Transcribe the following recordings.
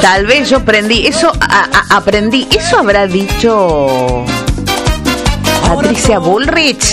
Tal vez yo aprendí. Eso habrá dicho Patricia Bullrich.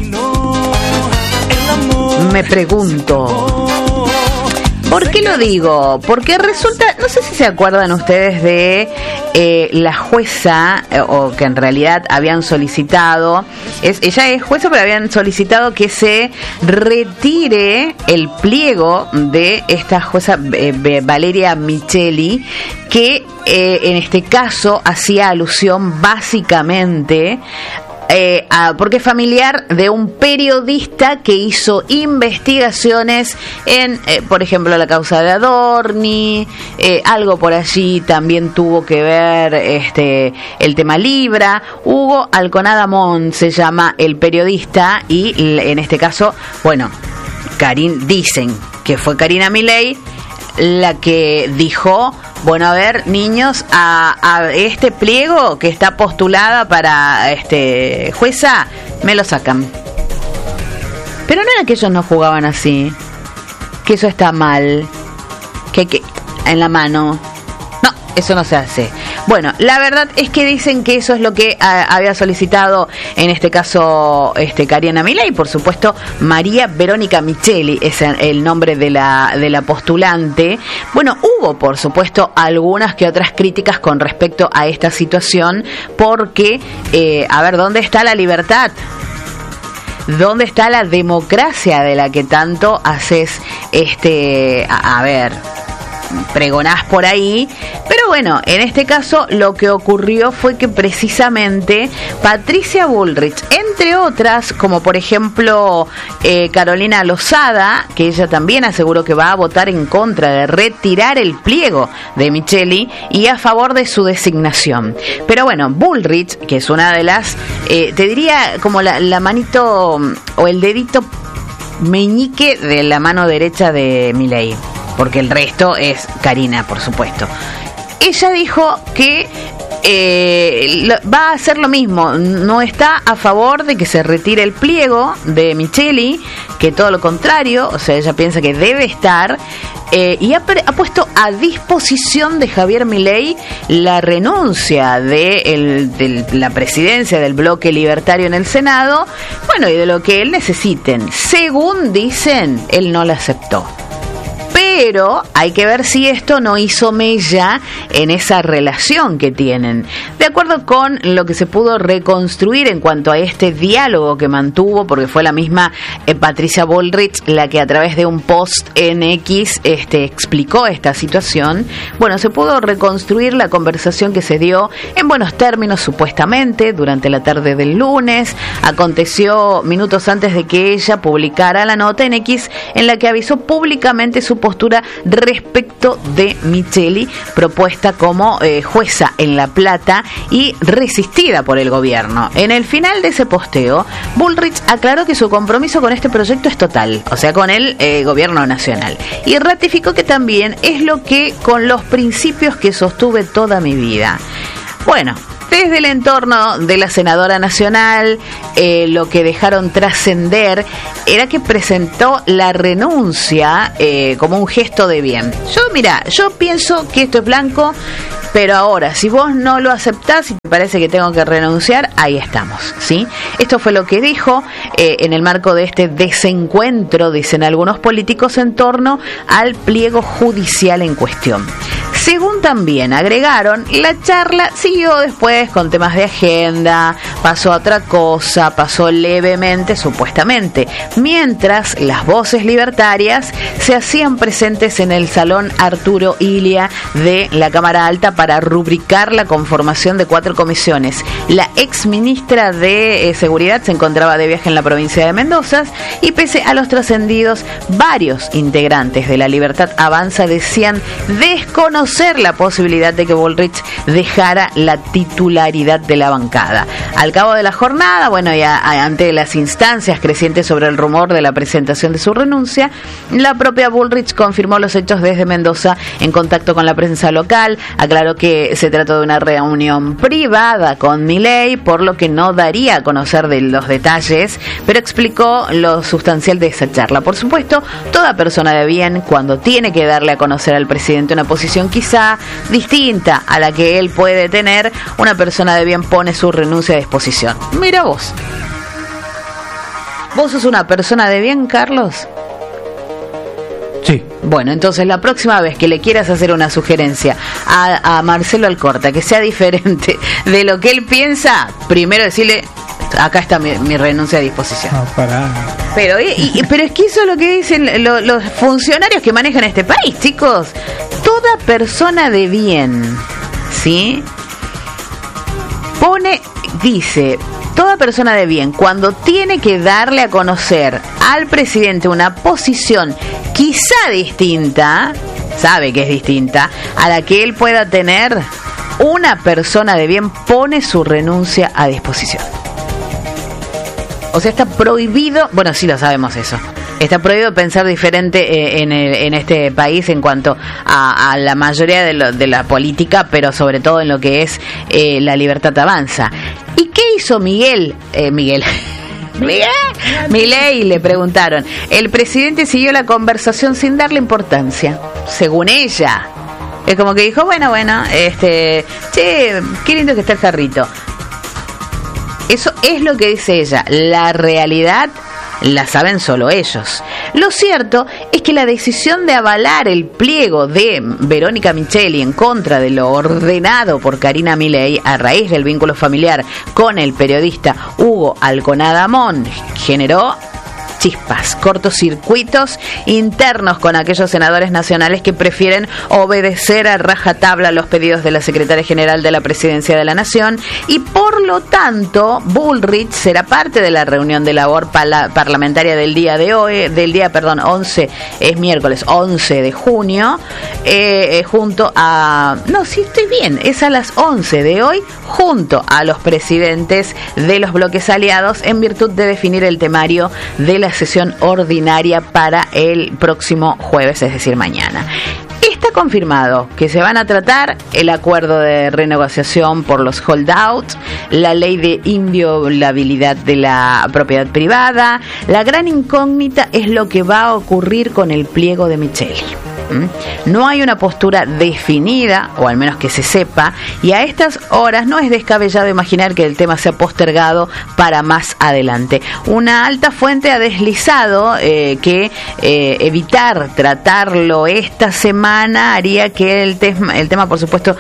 Me pregunto. ¿Por qué lo digo? Porque resulta, no sé si se acuerdan ustedes de la jueza, o que en realidad habían solicitado, ella es jueza, pero habían solicitado que se retire el pliego de esta jueza Valeria Micheli, que en este caso hacía alusión básicamente porque es familiar de un periodista que hizo investigaciones en, por ejemplo, la causa de Adorni, algo por allí también tuvo que ver el tema Libra. Hugo Alconada Mon se llama el periodista, y en este caso, bueno, dicen que fue Karina Milei la que dijo: bueno, a ver, niños, a este pliego que está postulada para jueza, me lo sacan. Pero no era que ellos no jugaban así, que eso está mal, que en la mano. No, eso no se hace. Bueno, la verdad es que dicen que eso es lo que había solicitado en este caso Karina Milei. Por supuesto, María Verónica Micheli es el nombre de la postulante. Bueno, hubo por supuesto algunas que otras críticas con respecto a esta situación, porque a ver, ¿dónde está la libertad? ¿Dónde está la democracia de la que tanto haces pregonás por ahí? Pero bueno, en este caso lo que ocurrió fue que precisamente Patricia Bullrich, entre otras, como por ejemplo Carolina Lozada, que ella también aseguró que va a votar en contra de retirar el pliego de Micheli y a favor de su designación. Pero bueno, Bullrich, que es una de las, te diría como la manito o el dedito meñique de la mano derecha de Milei, porque el resto es Karina, por supuesto. Ella dijo que va a hacer lo mismo, no está a favor de que se retire el pliego de Micheli, que todo lo contrario, o sea, ella piensa que debe estar, y ha puesto a disposición de Javier Milei la renuncia de la presidencia del bloque libertario en el Senado, bueno, y de lo que él necesiten. Según dicen, él no la aceptó. Pero hay que ver si esto no hizo mella en esa relación que tienen. De acuerdo con lo que se pudo reconstruir en cuanto a este diálogo que mantuvo, porque fue la misma Patricia Bullrich la que a través de un post en X explicó esta situación. Bueno, se pudo reconstruir la conversación que se dio en buenos términos supuestamente durante la tarde del lunes. Aconteció minutos antes de que ella publicara la nota en X en la que avisó públicamente su postura respecto de Micheli, propuesta como jueza en La Plata y resistida por el gobierno. En el final de ese posteo, Bullrich aclaró que su compromiso con este proyecto es total, o sea, con el gobierno nacional, y ratificó que también es lo que con los principios que sostuve toda mi vida. Bueno, desde el entorno de la senadora nacional, lo que dejaron trascender era que presentó la renuncia como un gesto de bien. Yo pienso que esto es blanco, pero ahora, si vos no lo aceptás y te parece que tengo que renunciar, ahí estamos, ¿sí? Esto fue lo que dijo en el marco de este desencuentro, dicen algunos políticos, en torno al pliego judicial en cuestión. Según también agregaron, la charla siguió después con temas de agenda, pasó a otra cosa, pasó levemente supuestamente, mientras las voces libertarias se hacían presentes en el salón Arturo Illia de la Cámara Alta para rubricar la conformación de 4 comisiones. La ex ministra de Seguridad se encontraba de viaje en la provincia de Mendoza, y pese a los trascendidos, varios integrantes de La Libertad Avanza decían desconocer la posibilidad de que Bullrich dejara la titularidad de la bancada. Al cabo de la jornada, bueno, y ante las instancias crecientes sobre el rumor de la presentación de su renuncia, la propia Bullrich confirmó los hechos desde Mendoza en contacto con la prensa local, aclaró Aseguró que se trató de una reunión privada con Milei, por lo que no daría a conocer de los detalles, pero explicó lo sustancial de esa charla. Por supuesto, toda persona de bien, cuando tiene que darle a conocer al presidente una posición quizá distinta a la que él puede tener, una persona de bien pone su renuncia a disposición. Mira vos. ¿Vos sos una persona de bien, Carlos? Sí. Bueno, entonces la próxima vez que le quieras hacer una sugerencia a Marcelo Alcorta que sea diferente de lo que él piensa, primero decirle, acá está mi renuncia a disposición. No, pará. Pero es que eso es lo que dicen los funcionarios que manejan este país, chicos. Toda persona de bien, ¿sí? Dice, toda persona de bien, cuando tiene que darle a conocer al presidente una posición quizá distinta, sabe que es distinta, a la que él pueda tener, una persona de bien pone su renuncia a disposición. O sea, está prohibido, bueno, sí lo sabemos eso, está prohibido pensar diferente en este país en cuanto a la mayoría de la política, pero sobre todo en lo que es la libertad avanza. ¿Y qué hizo Milei? Le preguntaron. El presidente siguió la conversación sin darle importancia, según ella. Es como que dijo, bueno, che, qué lindo que está el jarrito. Eso es lo que dice ella. La realidad la saben solo ellos. Lo cierto es que la decisión de avalar el pliego de Verónica Micheli en contra de lo ordenado por Karina Milei a raíz del vínculo familiar con el periodista Hugo Alconada Amón generó chispas, cortocircuitos internos con aquellos senadores nacionales que prefieren obedecer a rajatabla los pedidos de la secretaria general de la Presidencia de la Nación, y por lo tanto Bullrich será parte de la reunión de labor parlamentaria del día de hoy, 11, es miércoles 11 de junio, junto a, es a las 11 de hoy, junto a los presidentes de los bloques aliados, en virtud de definir el temario de la sesión ordinaria para el próximo jueves, es decir, mañana. Está confirmado que se van a tratar el acuerdo de renegociación por los holdouts, la ley de inviolabilidad de la propiedad privada. La gran incógnita es lo que va a ocurrir con el pliego de Micheli. No hay una postura definida, o al menos que se sepa, y a estas horas no es descabellado imaginar que el tema sea postergado para más adelante. Una alta fuente ha deslizado que evitar tratarlo esta semana haría que el tema, por supuesto,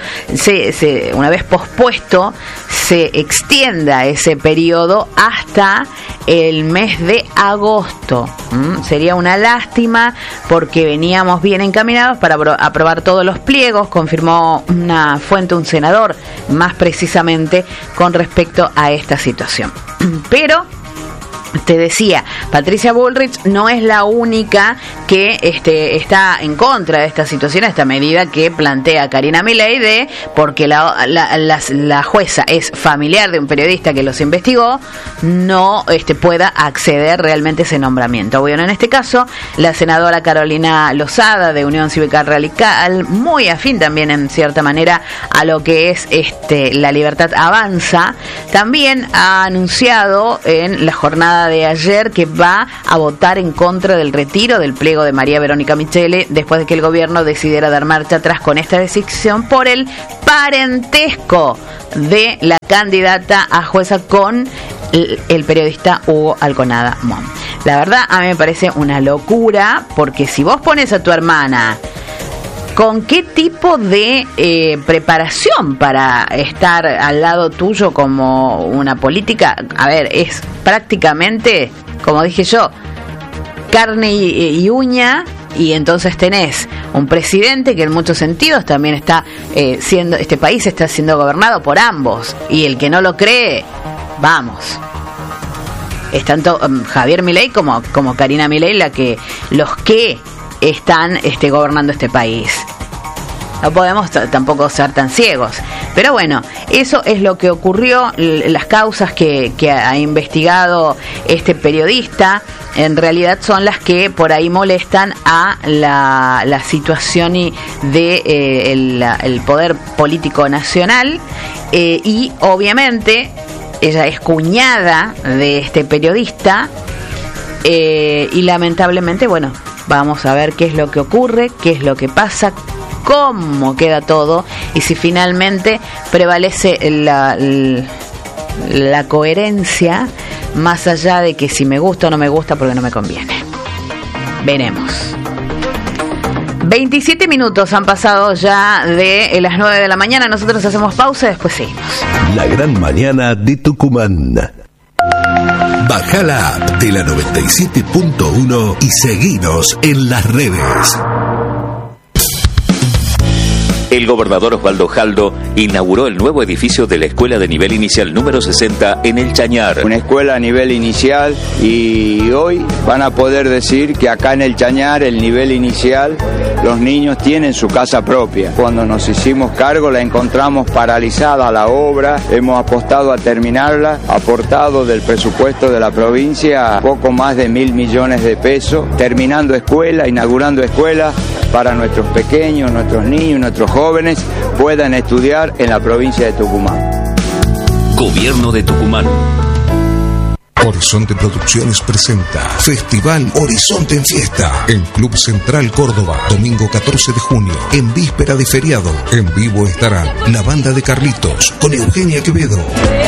una vez pospuesto, se extienda ese periodo hasta el mes de agosto. Sería una lástima porque veníamos bien encaminados para aprobar todos los pliegos, confirmó una fuente, un senador, más precisamente con respecto a esta situación. Pero te decía, Patricia Bullrich no es la única que está en contra de esta situación, esta medida que plantea Karina Milei porque la jueza es familiar de un periodista que los investigó, no pueda acceder realmente a ese nombramiento. Bueno, en este caso, la senadora Carolina Lozada de Unión Cívica Radical, muy afín también en cierta manera a lo que es la libertad avanza, también ha anunciado en la jornada de ayer que va a votar en contra del retiro del pliego de María Verónica Micheli después de que el gobierno decidiera dar marcha atrás con esta decisión por el parentesco de la candidata a jueza con el periodista Hugo Alconada Amón. La verdad, a mí me parece una locura, porque si vos pones a tu hermana ¿con qué tipo de preparación para estar al lado tuyo como una política? A ver, es prácticamente, como dije yo, carne y uña, y entonces tenés un presidente que en muchos sentidos también está este país está siendo gobernado por ambos, y el que no lo cree, vamos. Es tanto Javier Milei como Karina Milei los que están gobernando este país. No podemos tampoco ser tan ciegos. Pero bueno, eso es lo que ocurrió, las causas que ha investigado este periodista, en realidad son las que por ahí molestan a la situación de el poder político nacional, y obviamente ella es cuñada de este periodista, y lamentablemente, bueno, vamos a ver qué es lo que ocurre, qué es lo que pasa, cómo queda todo y si finalmente prevalece la coherencia, más allá de que si me gusta o no me gusta porque no me conviene. Veremos. 27 minutos han pasado ya de las 9 de la mañana. Nosotros hacemos pausa y después seguimos. La gran mañana de Tucumán. Baja la app de la 97.1 y seguinos en las redes. El gobernador Osvaldo Jaldo inauguró el nuevo edificio de la Escuela de Nivel Inicial número 60 en El Chañar. Una escuela a nivel inicial, y hoy van a poder decir que acá en El Chañar, el nivel inicial, los niños tienen su casa propia. Cuando nos hicimos cargo la encontramos paralizada la obra, hemos apostado a terminarla, aportado del presupuesto de la provincia poco más de 1.000 millones de pesos, terminando escuela, inaugurando escuela para nuestros pequeños, nuestros niños, nuestros jóvenes puedan estudiar en la provincia de Tucumán. Gobierno de Tucumán. Horizonte Producciones presenta Festival Horizonte en Fiesta en Club Central Córdoba, domingo 14 de junio, en víspera de feriado. En vivo estarán la banda de Carlitos con Eugenia Quevedo,